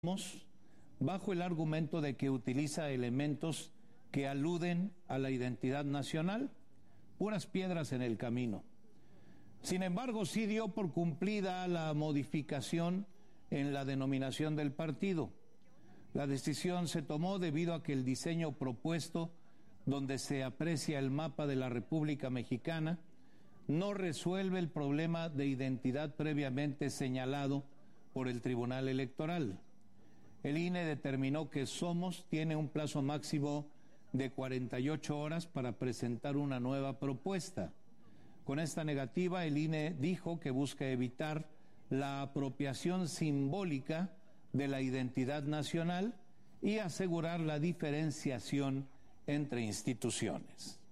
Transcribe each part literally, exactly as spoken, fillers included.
bajo el argumento de que utiliza elementos que aluden a la identidad nacional, puras piedras en el camino. Sin embargo, sí dio por cumplida la modificación en la denominación del partido. La decisión se tomó debido a que el diseño propuesto, donde se aprecia el mapa de la República Mexicana, no resuelve el problema de identidad previamente señalado por el Tribunal Electoral. El I N E determinó que Somos tiene un plazo máximo de cuarenta y ocho horas para presentar una nueva propuesta. Con esta negativa, el I N E dijo que busca evitar la apropiación simbólica de la identidad nacional y asegurar la diferenciación entre instituciones.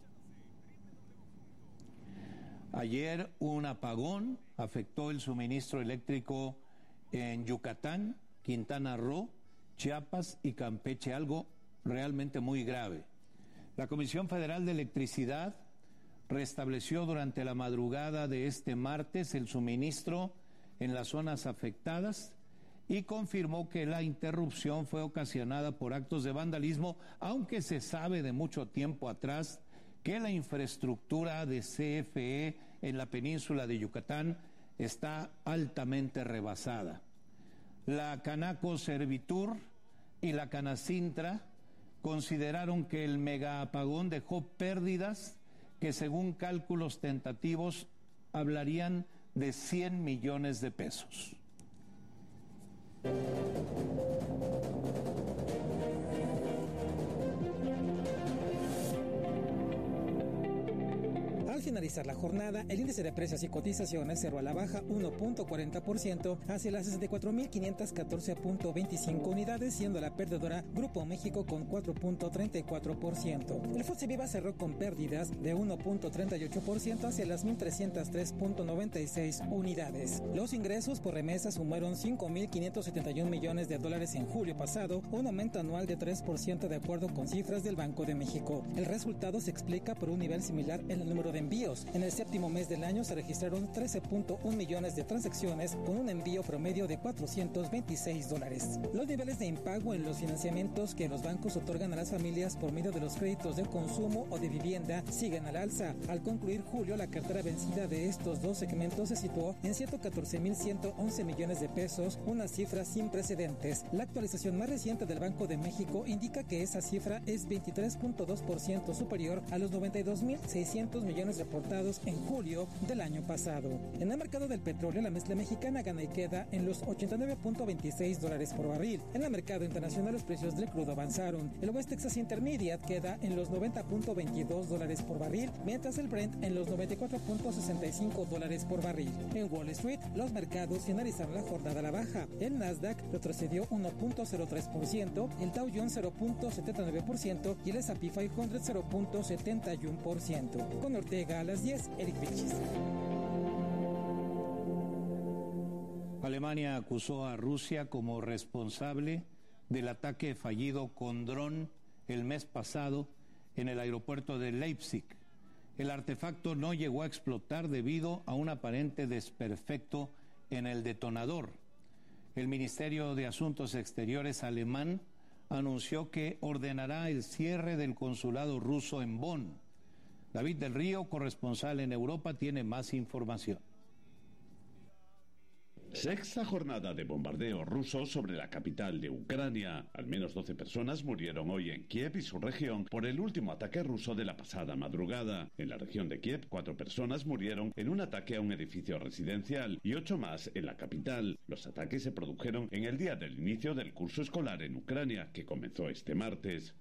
Ayer un apagón afectó el suministro eléctrico en Yucatán, Quintana Roo, Chiapas y Campeche, algo realmente muy grave. La Comisión Federal de Electricidad restableció durante la madrugada de este martes el suministro en las zonas afectadas y confirmó que la interrupción fue ocasionada por actos de vandalismo, aunque se sabe de mucho tiempo atrás que la infraestructura de C F E en la península de Yucatán está altamente rebasada. La Canaco Servitur y la Canacintra consideraron que el megaapagón dejó pérdidas que, según cálculos tentativos, hablarían de cien millones de pesos. Al finalizar la jornada, el índice de precios y cotizaciones cerró a la baja uno punto cuarenta por ciento hacia las sesenta y cuatro mil quinientos catorce punto veinticinco unidades, siendo la perdedora Grupo México con cuatro punto treinta y cuatro por ciento. El F T S E Viva cerró con pérdidas de uno punto treinta y ocho por ciento hacia las mil trescientos tres punto noventa y seis unidades. Los ingresos por remesas sumaron cinco mil quinientos setenta y un millones de dólares en julio pasado, un aumento anual de tres por ciento de acuerdo con cifras del Banco de México. El resultado se explica por un nivel similar en el número de envíos. En el séptimo mes del año se registraron trece punto uno millones de transacciones con un envío promedio de cuatrocientos veintiséis dólares. Los niveles de impago en los financiamientos que los bancos otorgan a las familias por medio de los créditos de consumo o de vivienda siguen al alza. Al concluir julio, la cartera vencida de estos dos segmentos se situó en ciento catorce mil ciento once millones de pesos, una cifra sin precedentes. La actualización más reciente del Banco de México indica que esa cifra es veintitrés punto dos por ciento superior a los noventa y dos mil seiscientos millones reportados en julio del año pasado. En el mercado del petróleo, la mezcla mexicana gana y queda en los ochenta y nueve punto veintiséis dólares por barril. En el mercado internacional, los precios del crudo avanzaron. El West Texas Intermediate queda en los noventa punto veintidós dólares por barril, mientras el Brent en los noventa y cuatro punto sesenta y cinco dólares por barril. En Wall Street, los mercados finalizaron la jornada a la baja. El Nasdaq retrocedió uno punto cero tres por ciento, el Dow Jones cero punto setenta y nueve por ciento y el S and P quinientos cero punto setenta y uno por ciento. Con Ortega a las diez, Eric Vilchis. Alemania acusó a Rusia como responsable del ataque fallido con dron el mes pasado en el aeropuerto de Leipzig. El artefacto no llegó a explotar debido a un aparente desperfecto en el detonador. El Ministerio de Asuntos Exteriores alemán anunció que ordenará el cierre del consulado ruso en Bonn. David del Río, corresponsal en Europa, tiene más información. Sexta jornada de bombardeo ruso sobre la capital de Ucrania. Al menos doce personas murieron hoy en Kiev y su región por el último ataque ruso de la pasada madrugada. En la región de Kiev, cuatro personas murieron en un ataque a un edificio residencial y ocho más en la capital. Los ataques se produjeron en el día del inicio del curso escolar en Ucrania, que comenzó este martes.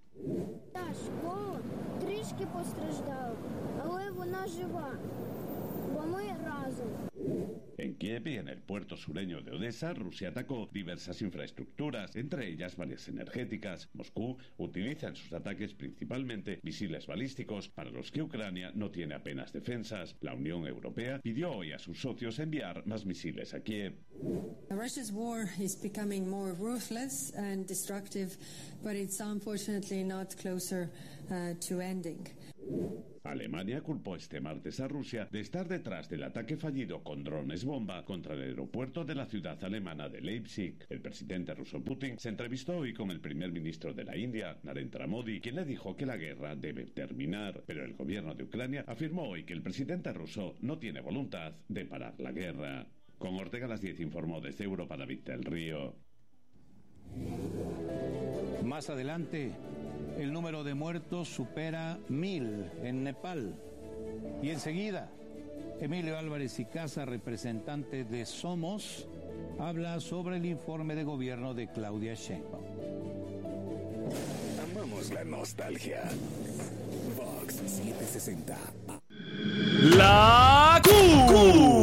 En Kiev y en el puerto sureño de Odessa, Rusia atacó diversas infraestructuras, entre ellas varias energéticas. Moscú utiliza en sus ataques principalmente misiles balísticos, para los que Ucrania no tiene apenas defensas. La Unión Europea pidió hoy a sus socios enviar más misiles a Kiev. Russia's war is becoming more ruthless and destructive, but it's unfortunately not closer uh, to ending. Alemania culpó este martes a Rusia de estar detrás del ataque fallido con drones bomba contra el aeropuerto de la ciudad alemana de Leipzig. El presidente ruso Putin se entrevistó hoy con el primer ministro de la India, Narendra Modi, quien le dijo que la guerra debe terminar. Pero el gobierno de Ucrania afirmó hoy que el presidente ruso no tiene voluntad de parar la guerra. Con Ortega a las diez informó desde Europa David del Río. Más adelante, el número de muertos supera mil en Nepal. Y enseguida, Emilio Álvarez y Casa, representante de Somos, habla sobre el informe de gobierno de Claudia Sheinbaum. Amamos la nostalgia. Vox setecientos sesenta. La Q.